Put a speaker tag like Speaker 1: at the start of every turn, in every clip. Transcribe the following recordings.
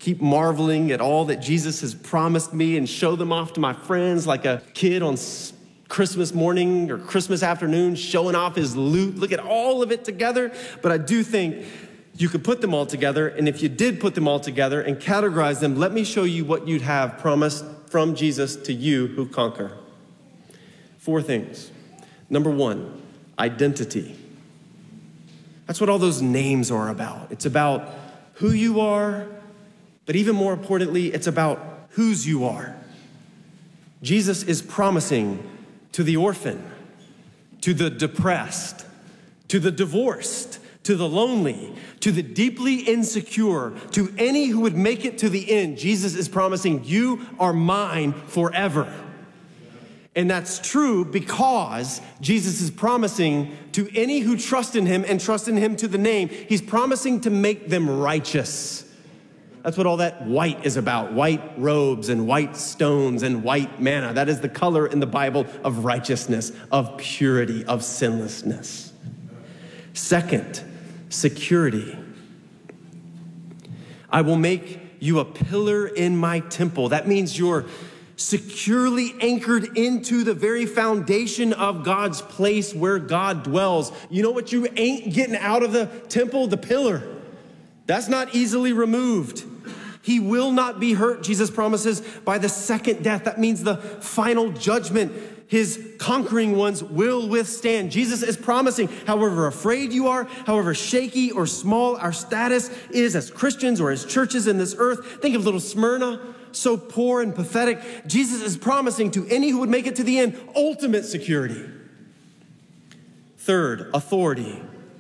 Speaker 1: keep marveling at all that Jesus has promised me and show them off to my friends like a kid on Christmas morning or Christmas afternoon showing off his loot. Look at all of it together. But I do think you could put them all together. And if you did put them all together and categorize them, let me show you what you'd have promised from Jesus to you who conquer. 4 things. Number 1, identity. That's what all those names are about. It's about who you are, but even more importantly, it's about whose you are. Jesus is promising to the orphan, to the depressed, to the divorced, to the lonely, to the deeply insecure, to any who would make it to the end. Jesus is promising, you are mine forever. And that's true because Jesus is promising to any who trust in him and trust in him to the name, he's promising to make them righteous. That's what all that white is about. White robes and white stones and white manna. That is the color in the Bible of righteousness, of purity, of sinlessness. Second, security. I will make you a pillar in my temple. That means you're securely anchored into the very foundation of God's place where God dwells. You know what you ain't getting out of the temple? The pillar. That's not easily removed. He will not be hurt, Jesus promises, by the second death. That means the final judgment. His conquering ones will withstand. Jesus is promising, however afraid you are, however shaky or small our status is as Christians or as churches in this earth. Think of little Smyrna, so poor and pathetic. Jesus is promising to any who would make it to the end, ultimate security. Third, authority.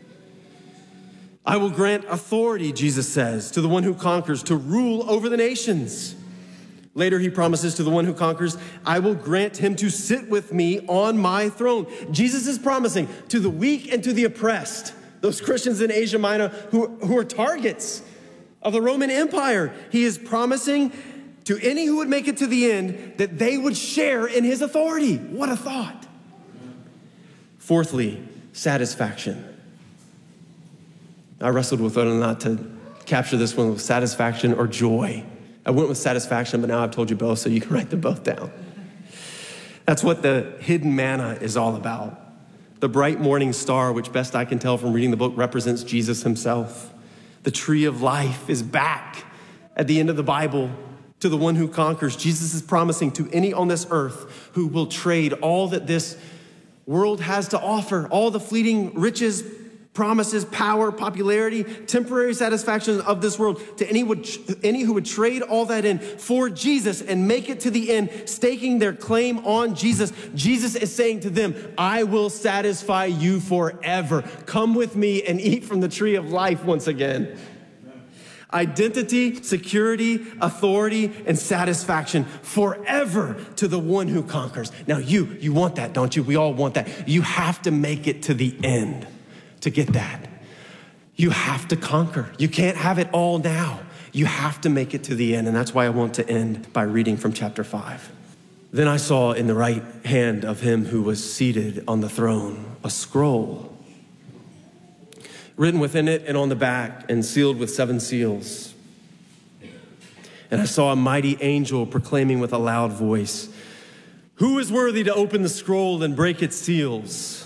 Speaker 1: I will grant authority, Jesus says, to the one who conquers to rule over the nations. Later, he promises to the one who conquers, I will grant him to sit with me on my throne. Jesus is promising to the weak and to the oppressed, those Christians in Asia Minor who are targets of the Roman Empire. He is promising to any who would make it to the end that they would share in his authority. What a thought. Fourthly, satisfaction. I wrestled with whether or not to capture this one with satisfaction or joy. I went with satisfaction, but now I've told you both, so you can write them both down. That's what the hidden manna is all about. The bright morning star, which best I can tell from reading the book, represents Jesus himself. The tree of life is back at the end of the Bible to the one who conquers. Jesus is promising to any on this earth who will trade all that this world has to offer, all the fleeting riches, promises, power, popularity, temporary satisfaction of this world, to any who would trade all that in for Jesus and make it to the end, staking their claim on Jesus. Jesus is saying to them, I will satisfy you forever. Come with me and eat from the tree of life once again. Identity, security, authority, and satisfaction forever to the one who conquers. Now you want that, don't you? We all want that. You have to make it to the end to get that. You have to conquer. You can't have it all now. You have to make it to the end. And that's why I want to end by reading from chapter 5. Then I saw in the right hand of him who was seated on the throne a scroll written within it and on the back and sealed with 7 seals. And I saw a mighty angel proclaiming with a loud voice, who is worthy to open the scroll and break its seals?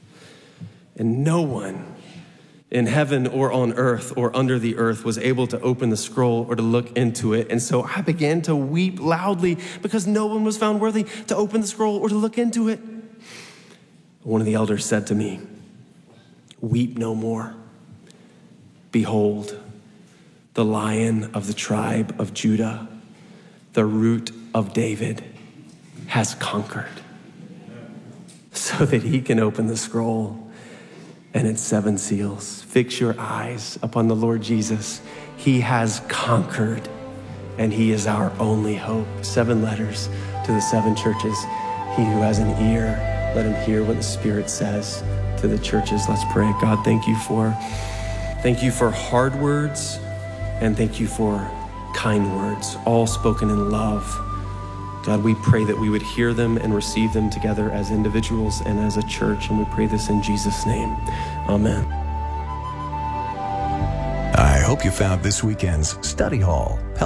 Speaker 1: And no one in heaven or on earth or under the earth was able to open the scroll or to look into it. And so I began to weep loudly because no one was found worthy to open the scroll or to look into it. One of the elders said to me, weep no more. Behold, the Lion of the tribe of Judah, the Root of David, has conquered so that he can open the scroll and its 7 seals. Fix your eyes upon the Lord Jesus. He has conquered, and he is our only hope. 7 letters to the 7 churches. He who has an ear, let him hear what the Spirit says to the churches. Let's pray. God, thank you for hard words, and thank you for kind words, all spoken in love. God, we pray that we would hear them and receive them together as individuals and as a church, and we pray this in Jesus' name. Amen.
Speaker 2: I hope you found this weekend's study hall